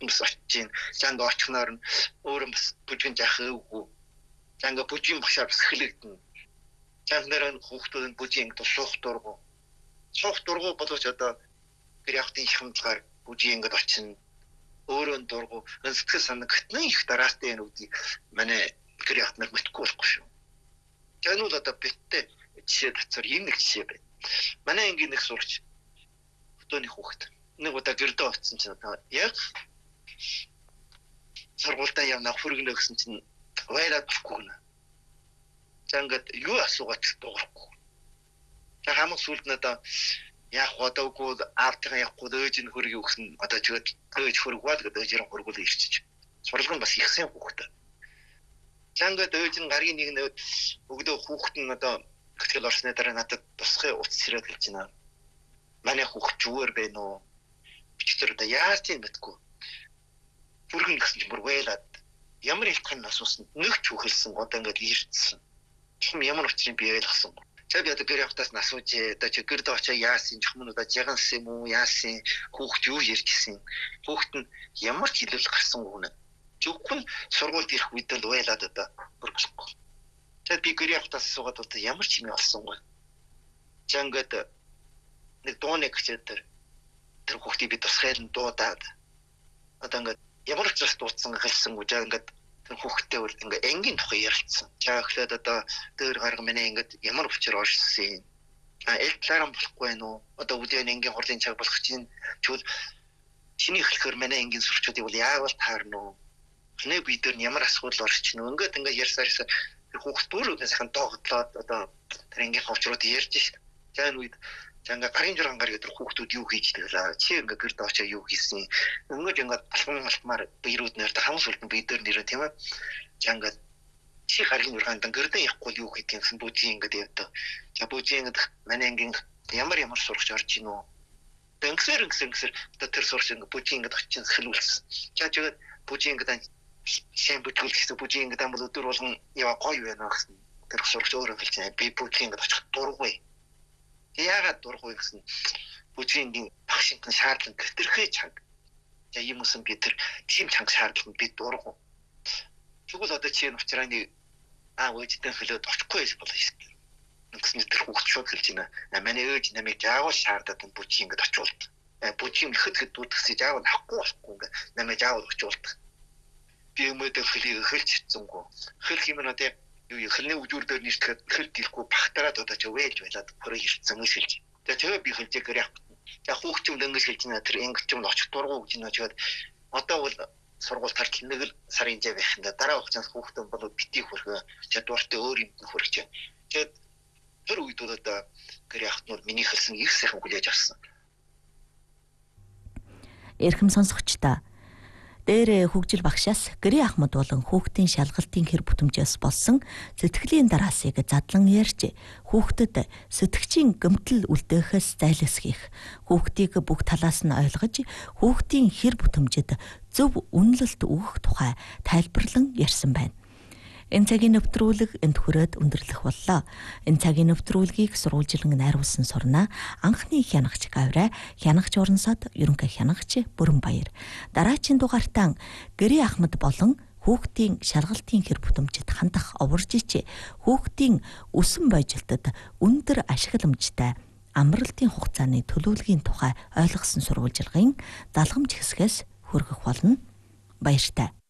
хүмүүс очиж гин. Жанга очихноор нь өөрөө бас бүжгийн жаах өвгөө. Жанга бүжгийн багшаар бас хэлэгдэнэ. Жангаар хүүхдүүд нь бүжгийн суух дургу. Суух дургу болооч одоо гэр явахтын шамдгаар бүжгийн ингээд очино. Өөрөө дургу сэтгэл санагтны их дараастай энэ үгдий манай гэр явахнаар мэдгүй болохгүй шүү. Жанууд одоо биттэй жишээ татсаар юм нэг жишээ байна. Манай ангийн нэг сурч хөтөөний хүүхэд нэг удаа гэрдээ очсон чинь яг сургуультаа явна хүргэнэ гэсэн чинь вайлаад болохгүй нэ. Жангад юу асуугаад дуурахгүй. За хамаг сүлд надаа яг одоогүй аавтайгаа явахгүй өөж нь хөргийг өгсөн одоо чигэд өөж хөргваад гэдэг өөжрөн хөргүүл ирчихэж. Сурлагын бас их сайн хүүхэд. Жангад өөж нь гаргийн нэг нь өгдөө хүүхэд нь одоо гэтэл орсны дараа надад тусгай утас сэрээд хэлж байна. Манай хүүхэд зүгээр байна уу? Бичтэр одоо яаж тийм мэдгүй. Бүргэн гэсэн чинь бүр вайлаад ямар хэлтхэн асуусан нэг ч үхэлсэн одоо ингээд ирдсэн. Чим ямар учрын би ойлгосон. Чад одоо гэр явахтаас асууж одоо чи гэрд очоо яасан чухмын одоо жаганс юм уу яасан хүүхд юу ярьжсэн. Хүүхд нь ямар ч хэлэл гарсан гүнэ. Зүггүй сургуульд ирэх үед л вайлаад одоо бүр болохгүй. Чад би гэр явахтаас асуугаад одоо ямар ч юм олсон гоо. Жангад нэг дууны гिचээр тэр хүүхдийг би тусгайлан дуудаад одоо ингээд ямар ч бас дуудсан хэлсэн үү жаа ингээд тэр хүүхдтэй бол ингээд энгийн тухай ярилцсан. Жаа гэхлээр одоо дээр гарга миний ингээд ямар учир оршсон. Элтлаараа болохгүй байх уу? Одоо үдийн энгийн хурлын цаг болох чинь чүл чиний хэлэхээр манай энгийн сурчдыг бол яавал таарна уу? Хинэ бид нар ямар асуудал орчихно ингээд ярьсаар тэр хүүхд бүр үнийхэн доогдлоод одоо тэр энгийн хувцрууд ярьж шít. Жаа энэ үед Жанга гарын жургангаар гэдэг хүүхдүүд юу хийж тэгэлээ. Чи ингээ гэрд очоо юу хийсэн. Ингээд ингээ алхам алтмаар биерүүд нэрт хамс үлдэн бид нар нэрээ тийм ээ. Жанга чи гарын жургаанд гэрдээ явахгүй юу гэдгийг гэсэн бүжгийн ингээ явдаг. За бүжгийн ингээ манай ангийн ямар сурагч орж ийн үү. Тэнгэр одоо тэр сурагч ингээ бүжгийн ингээ очин хэлүүлсэн. За тэгээд бүжгийн ингээ сайн бүтгүүлсэн бүжгийн ингээ бол өдөр болгон яа гоё байна гэсэн. Тэр сурагч өөрөө хэлж байна. Би бүжгийн ингээ очих дургүй. Яагаад дургүй гэсэн бүжгийн багшинтан шаардлага гэтэрхээ чанга. За юм усан би тэр тийм чанга шаардлага би дургу. Тэгвэл одоо чи энэ уучрааны өөжтэй хөлөөд очихгүй байж болно шүү дээ. Ингэсэн тэр хүүхд шууд хэлж байна. Манай өөж намайг заавал шаардаад энэ бүжгийн ингэж очуулдаг. Бүжгийн ихэд дүүдгсэж заавал авахгүй болохгүй ингээ намайг заавал очуулдаг. Би өмөдөө хөлийг эхэлж хэцэнгүү. Хөл хэмээн одоо эхлэний үдүр дээр нэртгэхэд хөл дийлэхгүй багтараад одоо ч вээлж байлаад хөрөө ирсэн шилж. Тэгээ би хөлжээгэр яг. За хүүхчүүд ингэж хэлж байна тэр ингэж юм очих дургу гэж нөөчгээд одоо бол сургууль тарт нэг л сарын жив байхында дараа хугацаанд хүүхдэн болоод битгий хөргөө чадвартай өөр юм хөргөж байна. Тэгээд тэр үед бол одоо гэр яхтнууд миний хэлсэн их сайхан хүлээж авсан. Эрхэм сонсогчдаа дээр хөгжил багшаас Гэрийн Ахмад болон хүүхдийн шалгалтын хэр бүтэмжээс болсон сэтгэлийн дараасыг задлан ярьж хүүхдэд сэтгчийн гэмтэл үлдэхээс зайлсхийх, хүүхдийг бүх талаас нь ойлгож хүүхдийн хэр бүтэмжид зөв үнэлэлт өгөх тухай тайлбарлан ярьсан байна. Энэ цагийн нэвтрүүлэг энд хүрээд өндөрлөх боллоо. Энэ цагийн нэвтрүүлгийг сурвалжлан найруулсан сурнаа анхны хянагч Гавраа, хянагч Орнсод, ерөнхий хянагч Бүрэнбаяр. Дараагийн дугаартаа Гэрийн Ахмад болон хүүхдийн шалгалтын хэр бүтэмжид хандах оворж ичээ хүүхдийн өсөн бойжилтод өндөр ашигламжтай амралтын хугацааны төлөвлөгийн тухай ойлгосон сурвалжлагын залгамж хэсгээс хүргэх болно. Баяртай.